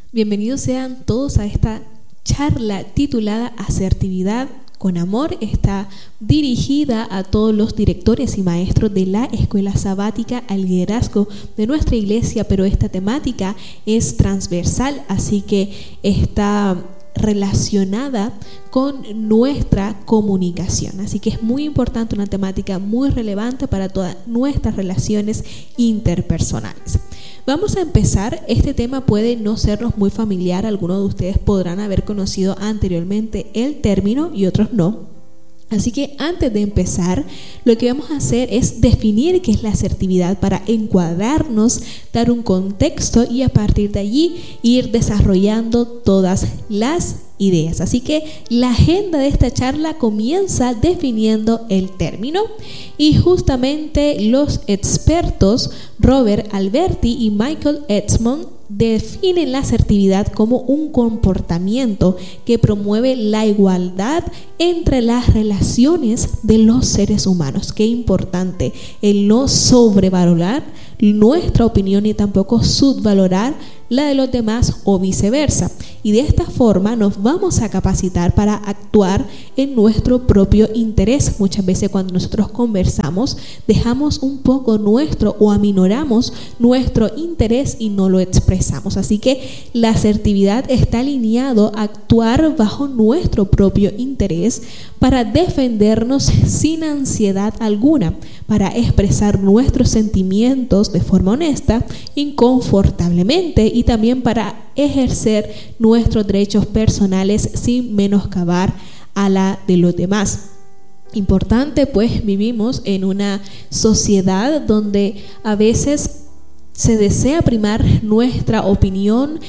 Bienvenidos sean todos a esta charla titulada Asertividad con Amor. Está dirigida a todos los directores y maestros de la Escuela Sabática al Liderazgo de nuestra iglesia, pero esta temática es transversal, así que está relacionada con nuestra comunicación. Así que es muy importante, una temática muy relevante para todas nuestras relaciones interpersonales. Vamos a empezar. Este tema puede no sernos muy familiar. Algunos de ustedes podrán haber conocido anteriormente el término y otros no. Así que antes de empezar, lo que vamos a hacer es definir qué es la asertividad para encuadrarnos, dar un contexto y a partir de allí ir desarrollando todas las ideas. Así que la agenda de esta charla comienza definiendo el término y justamente los expertos Robert Alberti y Michael Edmond definen la asertividad como un comportamiento que promueve la igualdad entre las relaciones de los seres humanos. Qué importante el no sobrevalorar nuestra opinión y tampoco subvalorar la de los demás o viceversa. Y de esta forma nos vamos a capacitar para actuar en nuestro propio interés. Muchas veces cuando nosotros conversamos dejamos un poco nuestro o aminoramos nuestro interés y no lo expresamos. Así que la asertividad está alineado a actuar bajo nuestro propio interés para defendernos sin ansiedad alguna, para expresar nuestros sentimientos de forma honesta, inconfortablemente y también para ejercer nuestros derechos personales sin menoscabar a la de los demás. Importante, pues vivimos en una sociedad donde a veces se desea primar nuestra opinión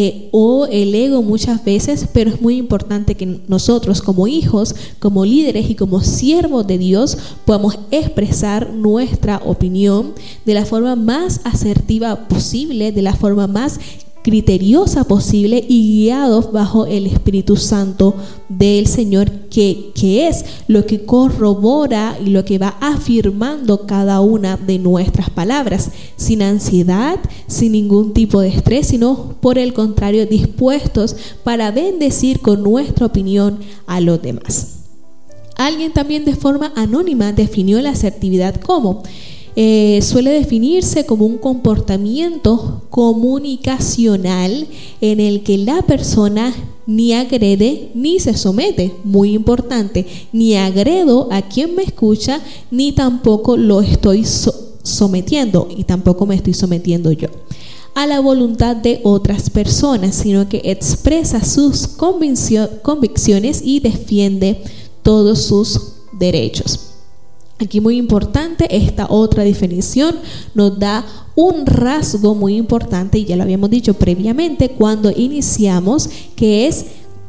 o el ego muchas veces, pero es muy importante que nosotros como hijos, como líderes y como siervos de Dios podamos expresar nuestra opinión de la forma más asertiva posible, de la forma más criteriosa posible y guiados bajo el Espíritu Santo del Señor, que es lo que corrobora y lo que va afirmando cada una de nuestras palabras, sin ansiedad, sin ningún tipo de estrés, sino por el contrario, dispuestos para bendecir con nuestra opinión a los demás. Alguien también de forma anónima definió la asertividad como suele definirse como un comportamiento comunicacional en el que la persona ni agrede ni se somete. Muy importante, ni agredo a quien me escucha ni tampoco lo estoy sometiendo y tampoco me estoy sometiendo yo a la voluntad de otras personas, sino que expresa sus convicciones y defiende todos sus derechos. Aquí muy importante, esta otra definición nos da un rasgo muy importante y ya lo habíamos dicho previamente cuando iniciamos, que es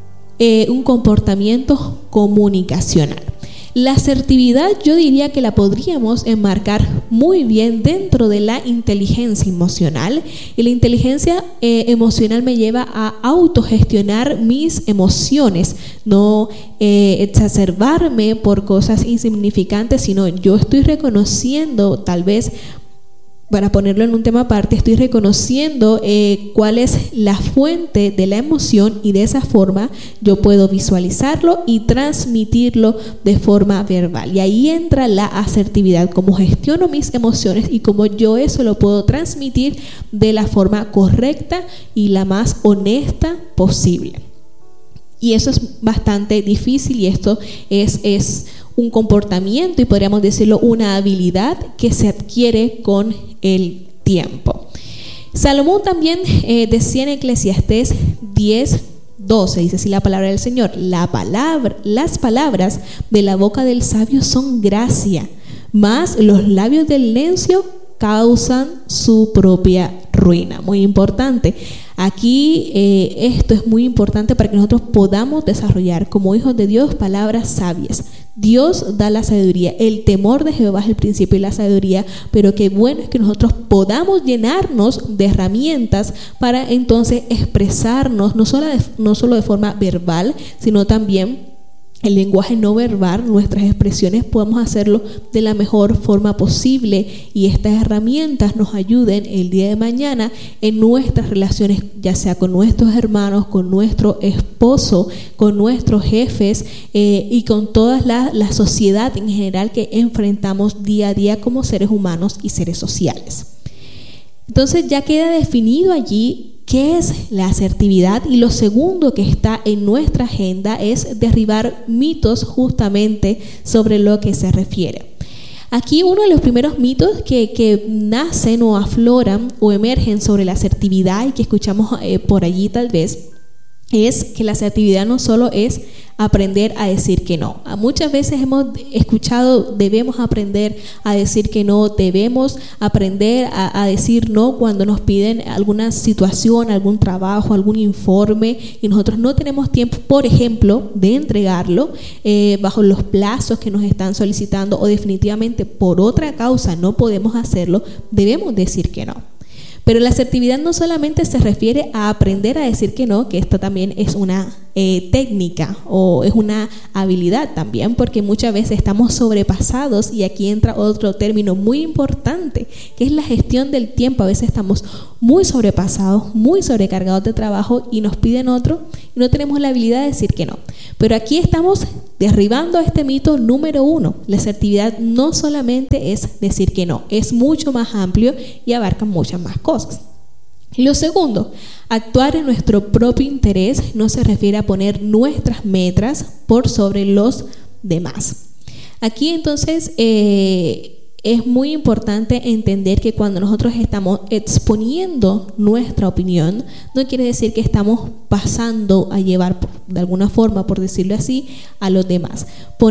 un comportamiento comunicacional. La asertividad yo diría que la podríamos enmarcar muy bien dentro de la inteligencia emocional, y la inteligencia emocional me lleva a autogestionar mis emociones, no exacerbarme por cosas insignificantes, sino yo estoy reconociendo, tal vez para ponerlo en un tema aparte, estoy reconociendo cuál es la fuente de la emoción y de esa forma yo puedo visualizarlo y transmitirlo de forma verbal. Y ahí entra la asertividad, cómo gestiono mis emociones y cómo yo eso lo puedo transmitir de la forma correcta y la más honesta posible. Y eso es bastante difícil y esto es un comportamiento y podríamos decirlo una habilidad que se adquiere con el tiempo. Salomón también decía en Eclesiastés 10:12, dice así la palabra del Señor: las palabras de la boca del sabio son gracia, mas los labios del necio causan su propia ruina. Muy importante. Aquí esto es muy importante para que nosotros podamos desarrollar como hijos de Dios palabras sabias. Dios da la sabiduría, el temor de Jehová es el principio de la sabiduría, pero qué bueno es que nosotros podamos llenarnos de herramientas para entonces expresarnos no solo de forma verbal, sino también el lenguaje no verbal, nuestras expresiones, podamos hacerlo de la mejor forma posible y estas herramientas nos ayuden el día de mañana en nuestras relaciones, ya sea con nuestros hermanos, con nuestro esposo, con nuestros jefes y con toda la sociedad en general que enfrentamos día a día como seres humanos y seres sociales. Entonces ya queda definido allí qué es la asertividad, y lo segundo que está en nuestra agenda es derribar mitos justamente sobre lo que se refiere. Aquí uno de los primeros mitos que nacen o afloran o emergen sobre la asertividad y que escuchamos por allí tal vez es que la asertividad no solo es aprender a decir que no. Muchas veces hemos escuchado debemos aprender a decir que no, debemos aprender a decir no cuando nos piden alguna situación, algún trabajo, algún informe y nosotros no tenemos tiempo, por ejemplo, de entregarlo bajo los plazos que nos están solicitando o definitivamente por otra causa no podemos hacerlo, debemos decir que no. Pero la asertividad no solamente se refiere a aprender a decir que no, que esto también es una técnica o es una habilidad también, porque muchas veces estamos sobrepasados y aquí entra otro término muy importante, que es la gestión del tiempo. A veces estamos muy sobrepasados, muy sobrecargados de trabajo y nos piden otro y no tenemos la habilidad de decir que no. Pero aquí estamos derribando este mito número 1. La asertividad no solamente es decir que no, es mucho más amplio y abarca muchas más cosas. Y lo segundo, actuar en nuestro propio interés no se refiere a poner nuestras metas por sobre los demás. Aquí entonces es muy importante entender que cuando nosotros estamos exponiendo nuestra opinión, no quiere decir que estamos pasando a llevar de alguna forma, por decirlo así, a los demás.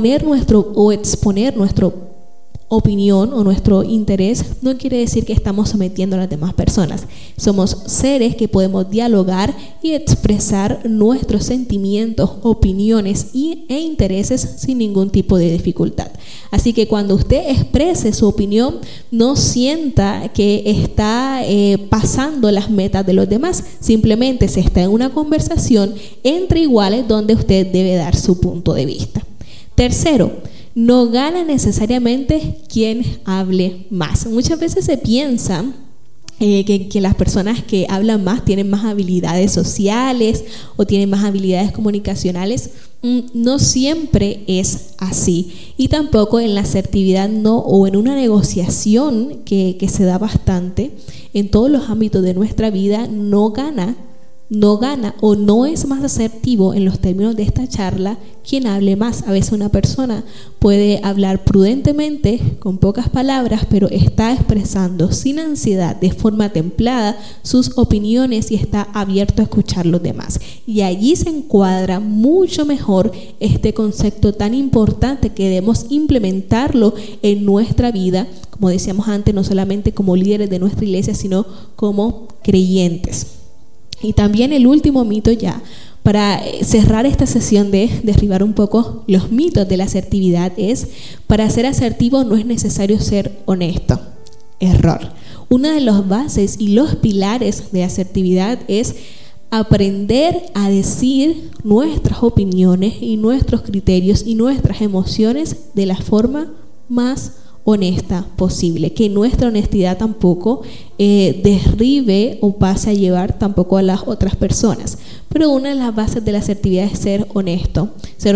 Exponer nuestro opinión o nuestro interés no quiere decir que estamos sometiendo a las demás personas. Somos seres que podemos dialogar y expresar nuestros sentimientos, opiniones e intereses sin ningún tipo de dificultad. Así que cuando usted exprese su opinión, no sienta que está pasando las metas de los demás, simplemente se está en una conversación entre iguales donde usted debe dar su punto de vista. Tercero, no gana necesariamente quien hable más. Muchas veces se piensa que las personas que hablan más tienen más habilidades sociales o tienen más habilidades comunicacionales. No siempre es así, y tampoco en la asertividad o en una negociación que se da bastante en todos los ámbitos de nuestra vida, no gana o no es más asertivo en los términos de esta charla quien hable más. A veces una persona puede hablar prudentemente, con pocas palabras, pero está expresando sin ansiedad, de forma templada, sus opiniones y está abierto a escuchar los demás. Y allí se encuadra mucho mejor este concepto tan importante que debemos implementarlo en nuestra vida, como decíamos antes, no solamente como líderes de nuestra iglesia, sino como creyentes. Y también el último mito, ya para cerrar esta sesión de derribar un poco los mitos de la asertividad, es: para ser asertivo no es necesario ser honesto. Error. Una de las bases y los pilares de asertividad es aprender a decir nuestras opiniones y nuestros criterios y nuestras emociones de la forma más honesta posible, que nuestra honestidad tampoco derribe o pase a llevar tampoco a las otras personas. Pero una de las bases de la asertividad es ser honesto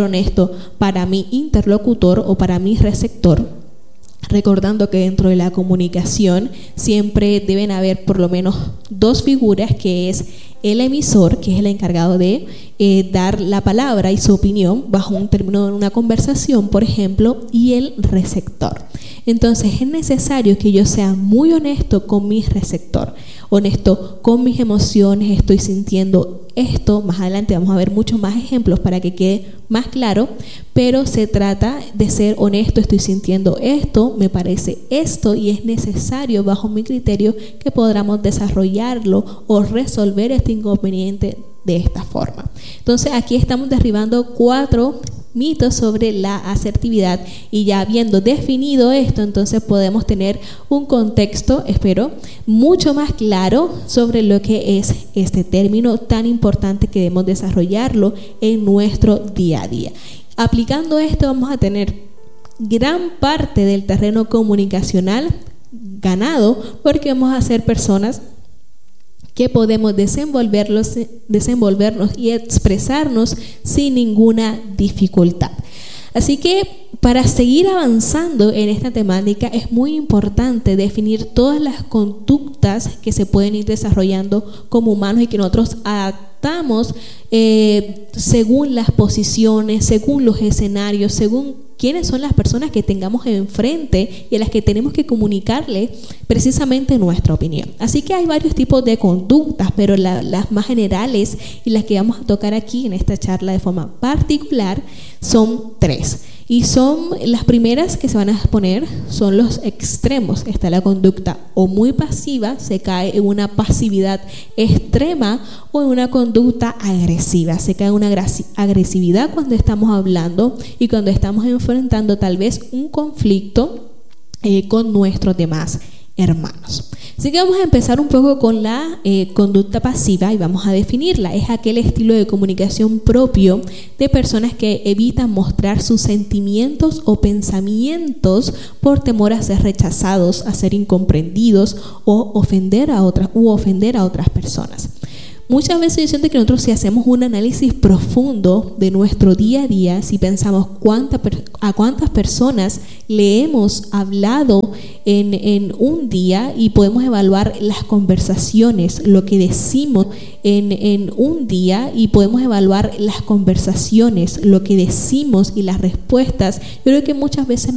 para mi interlocutor o para mi receptor, recordando que dentro de la comunicación siempre deben haber por lo menos dos figuras, que es el emisor, que es el encargado de dar la palabra y su opinión bajo un término de una conversación, por ejemplo, y el receptor. Entonces es necesario que yo sea muy honesto con mi receptor, honesto con mis emociones. Estoy sintiendo esto, más adelante vamos a ver muchos más ejemplos para que quede más claro, pero se trata de ser honesto. Estoy sintiendo esto, me parece esto, y es necesario bajo mi criterio que podamos desarrollarlo o resolver este inconveniente de esta forma. Entonces aquí estamos derribando 4 mitos sobre la asertividad, y ya habiendo definido esto, entonces podemos tener un contexto, espero, mucho más claro sobre lo que es este término tan importante que debemos desarrollarlo en nuestro día a día. aplicando esto vamos a tener gran parte del terreno comunicacional ganado, porque vamos a ser personas que podemos desenvolvernos y expresarnos sin ninguna dificultad. Así que para seguir avanzando en esta temática es muy importante definir todas las conductas que se pueden ir desarrollando como humanos y que nosotros adaptamos según las posiciones, según los escenarios, según quiénes son las personas que tengamos enfrente y a las que tenemos que comunicarle precisamente nuestra opinión. Así que hay varios tipos de conductas, pero las más generales y las que vamos a tocar aquí en esta charla de forma particular son 3. Y son las primeras que se van a exponer, son los extremos. Está la conducta o muy pasiva, se cae en una pasividad extrema, o en una conducta agresiva, se cae en una agresividad cuando estamos hablando y cuando estamos enfrentando tal vez un conflicto con nuestros demás hermanos. Así que vamos a empezar un poco con la conducta pasiva y vamos a definirla. Es aquel estilo de comunicación propio de personas que evitan mostrar sus sentimientos o pensamientos por temor a ser rechazados, a ser incomprendidos o ofender a otras personas. Muchas veces yo siento que nosotros, si hacemos un análisis profundo de nuestro día a día, si pensamos a cuántas personas le hemos hablado en un día, y podemos evaluar las conversaciones, lo que decimos en un día, y podemos evaluar las conversaciones, lo que decimos y las respuestas, yo creo que muchas veces